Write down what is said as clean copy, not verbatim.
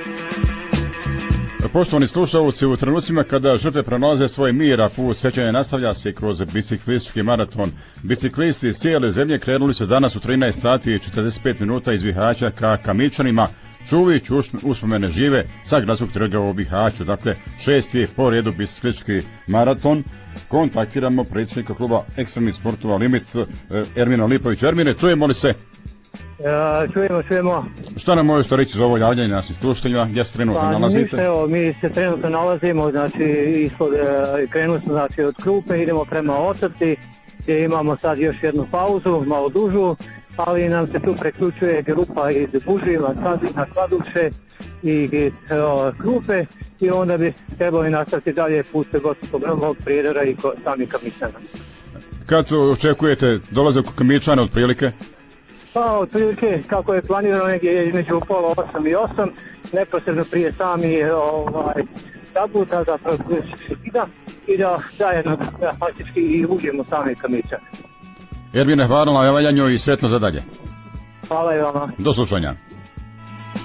Poštovani slušalci, u trenucima kada žrtve pronalaze svoj mir, a put sjećanja nastavlja se kroz biciklistički maraton. Biciklisti iz cijele zemlje krenuli se danas u 13 sati i 45 minuta iz Bihaća ka Kamičanima, čuvajući uspomene žive sa gradskog trga u Bihaću. Dakle, 6. po redu biciklistički maraton. Kontaktiramo predsjednika kluba ekstremnih sportova Limit, Ermina Lipović. Ermine, čujemo li se? Čujemo. Šta nam možete reći za ovo javljanje naših slušatelja? Gdje se trenutno nalazite? Evo, mi se trenutno nalazimo, krenuli smo od Krupe, idemo prema Ocrti, gdje imamo sad još jednu pauzu, malo dužu, ali nam se tu preključuje grupa iz Buživa, Sadina, Kladuše i Krupe i onda bi trebali nastaviti dalje put Gospskog Novog Prijedora i sami Kamičana. Kad očekujete dolazak u Kamičane otprilike? Pa, otprilike, kako je planirano, negdje između pola 8 i 8, neposredno prije sami sabuta, zapravo i da zajedno faktički i uđemo sami Kamičane. Ermine, hvala na javljanju i sretno za dalje. Hvala i vama. Do slušanja.